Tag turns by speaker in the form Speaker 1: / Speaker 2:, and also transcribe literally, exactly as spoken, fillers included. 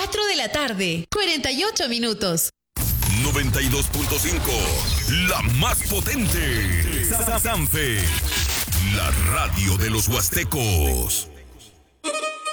Speaker 1: cuatro de la tarde, cuarenta y ocho minutos.
Speaker 2: noventa y dos punto cinco, la más potente. Sanfe, la radio de los huastecos.